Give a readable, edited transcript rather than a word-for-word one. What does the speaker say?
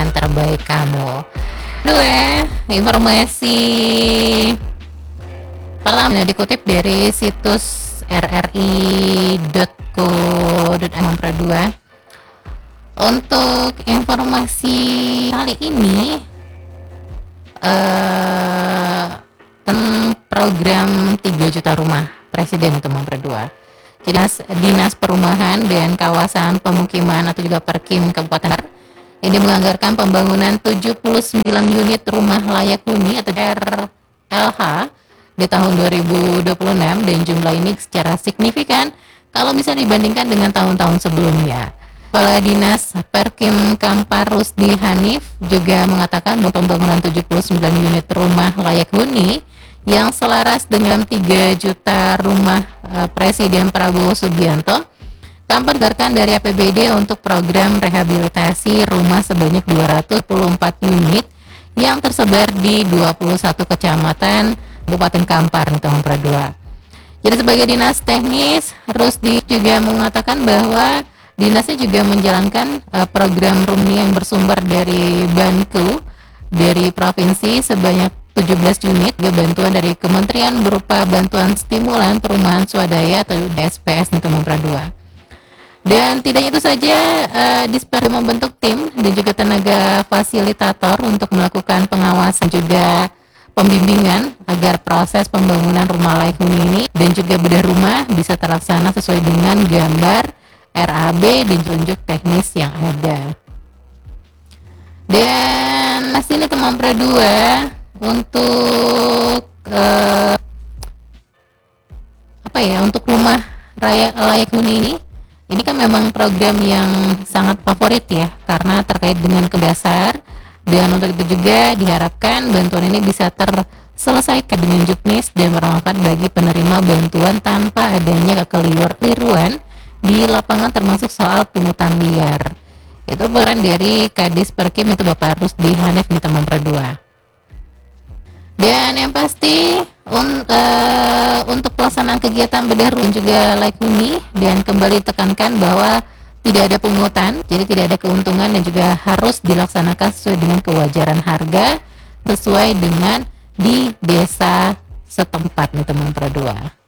jalan terbaik kamu. Dua, informasi pertama dikutip dari situs rri.co.id. Untuk informasi kali ini tentang program 3 juta rumah Presiden itu berdua. Dinas Perumahan dan Kawasan Pemukiman atau juga Perkim Kabupaten ini menganggarkan pembangunan 79 unit rumah layak huni atau RLH di tahun 2026, dan jumlah ini secara signifikan kalau bisa dibandingkan dengan tahun-tahun sebelumnya. Kepala Dinas Perkim Kampar Rusdi Hanif juga mengatakan bahwa pembangunan 79 unit rumah layak huni yang selaras dengan 3 juta rumah Presiden Prabowo Subianto tanpa dianggarkan dari APBD untuk program rehabilitasi rumah sebanyak 224 unit yang tersebar di 21 kecamatan Kabupaten Kampar di tahun kedua. Jadi sebagai dinas teknis, Rusdi juga mengatakan bahwa dinasnya juga menjalankan program RUMNI yang bersumber dari Bantu dari provinsi sebanyak 17 unit, juga bantuan dari kementerian berupa bantuan stimulan perumahan swadaya atau SPS di tahun kedua. Dan tidak itu saja, Disper membentuk tim dan juga tenaga fasilitator untuk melakukan pengawasan juga pembimbingan agar proses pembangunan rumah layak huni ini dan juga bedah rumah bisa terlaksana sesuai dengan gambar RAB dan tunjuk teknis yang ada. Dan hasilnya teman berdua untuk untuk rumah layak huni ini kan memang program yang sangat favorit ya, karena terkait dengan kedasar, dan untuk itu juga diharapkan bantuan ini bisa terselesaikan dengan juknis dan bermanfaat bagi penerima bantuan tanpa adanya kekeliruan di lapangan, termasuk soal pungutan liar. Itu peran dari Kadis Perkim itu Bapak Rusdi Hanif di teman berdua. Dan yang pasti untuk pelaksanaan kegiatan bedah rumah juga layak huni, dan kembali tekankan bahwa tidak ada pungutan, jadi tidak ada keuntungan, dan juga harus dilaksanakan sesuai dengan kewajaran harga sesuai dengan di desa setempat nih teman berdua.